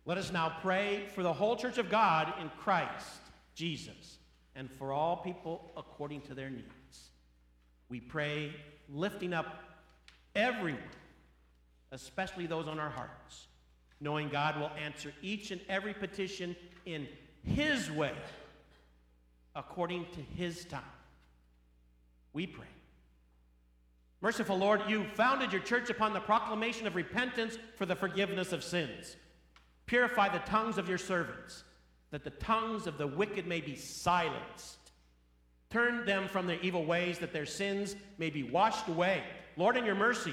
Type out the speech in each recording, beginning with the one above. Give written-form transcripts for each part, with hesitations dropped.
Let us now pray for the whole church of God in Christ Jesus, and for all people according to their needs. We pray, lifting up everyone, especially those on our hearts, knowing God will answer each and every petition in His way, according to His time. We pray. Merciful Lord, you founded your church upon the proclamation of repentance for the forgiveness of sins. Purify the tongues of your servants, that the tongues of the wicked may be silenced. Turn them from their evil ways, that their sins may be washed away. Lord, in your mercy,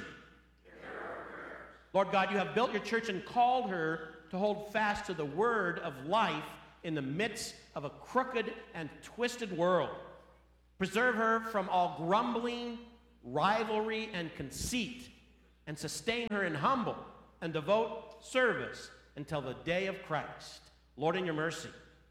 Lord God, you have built your church and called her to hold fast to the word of life in the midst of a crooked and twisted world. Preserve her from all grumbling, rivalry, and conceit, and sustain her in humble and devout service until the day of Christ. Lord, in your mercy.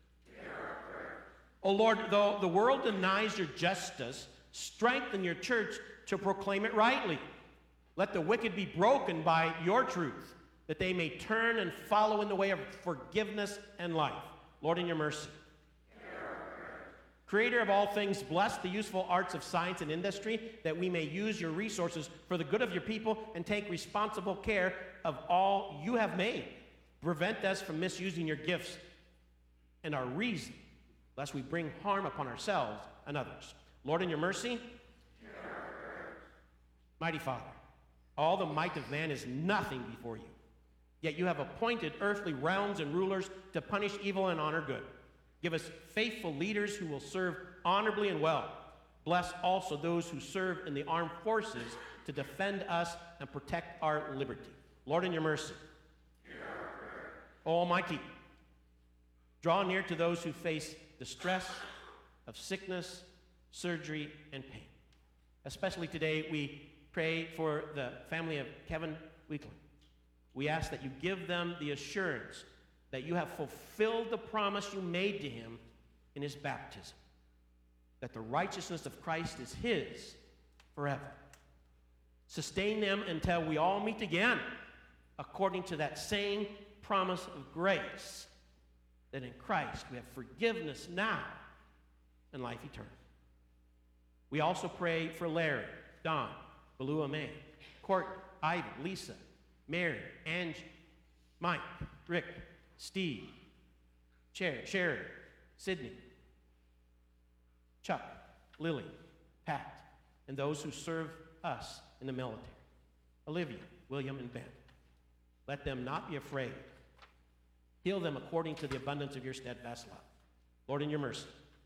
O Lord, though the world denies your justice, strengthen your church to proclaim it rightly. Let the wicked be broken by your truth, that they may turn and follow in the way of forgiveness and life. Lord, in your mercy. Creator of all things, bless the useful arts of science and industry, that we may use your resources for the good of your people and take responsible care of all you have made. Prevent us from misusing your gifts and our reason, lest we bring harm upon ourselves and others. Lord, in your mercy. Mighty Father, all the might of man is nothing before you. Yet you have appointed earthly realms and rulers to punish evil and honor good. Give us faithful leaders who will serve honorably and well. Bless also those who serve in the armed forces to defend us and protect our liberty. Lord, in your mercy. Almighty, draw near to those who face distress of sickness, surgery, and pain. Especially today, we pray for the family of Kevin Weekland. We ask that you give them the assurance that you have fulfilled the promise you made to him in his baptism, that the righteousness of Christ is his forever. Sustain them until we all meet again, according to that same promise of grace, that in Christ we have forgiveness now and life eternal. We also pray for Larry, Don, Balua May, Court, Ivan, Lisa, Mary, Angie, Mike, Rick, Steve, Sherry, Sydney, Chuck, Lily, Pat, and those who serve us in the military, Olivia, William, and Ben. Let them not be afraid. Heal them according to the abundance of your steadfast love. Lord, in your mercy.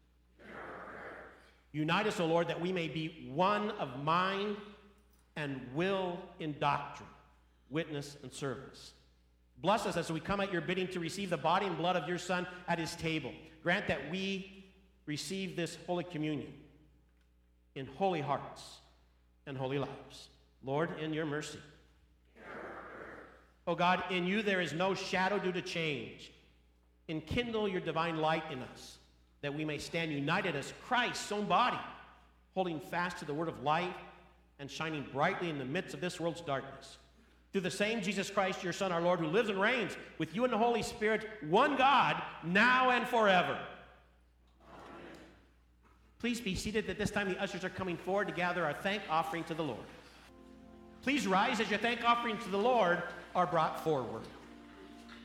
Unite us, O Lord, that we may be one of mind and will in doctrine, witness, and service. Bless us as we come at your bidding to receive the body and blood of your Son at his table. Grant that we receive this Holy Communion in holy hearts and holy lives. Lord, in your mercy. O God, in you there is no shadow due to change. Enkindle your divine light in us, that we may stand united as Christ's own body, holding fast to the word of life and shining brightly in the midst of this world's darkness. Through the same Jesus Christ, your Son, our Lord, who lives and reigns with you and the Holy Spirit, one God, now and forever. Amen. Please be seated. At this time, the ushers are coming forward to gather our thank offering to the Lord. Please rise as your thank offering to the Lord are brought forward.